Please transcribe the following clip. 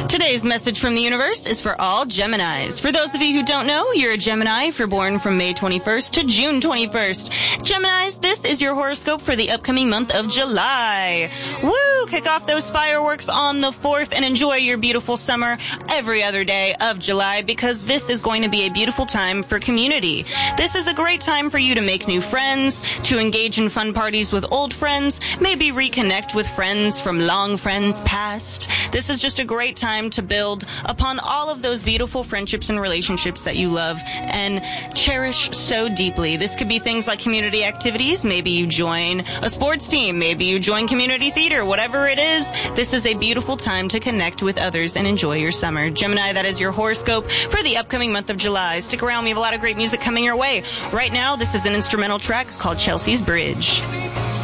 Today's message from the universe is for all Geminis. For those of you who don't know, you're a Gemini if you're born from May 21st to June 21st. Geminis, this is your horoscope for the upcoming month of July. Woo! Kick off those fireworks on the 4th and enjoy your beautiful summer every other day of July, because this is going to be a beautiful time for community. This is a great time for you to make new friends, to engage in fun parties with old friends, maybe reconnect with friends from long friends past. This is just a great time to build upon all of those beautiful friendships and relationships that you love and cherish so deeply. This could be things like community activities. Maybe you join a sports team. Maybe you join community theater. Whatever it is, this is a beautiful time to connect with others and enjoy your summer. Gemini, that is your horoscope for the upcoming month of July. Stick around. We have a lot of great music coming your way. Right now, this is an instrumental track called Chelsea's Bridge.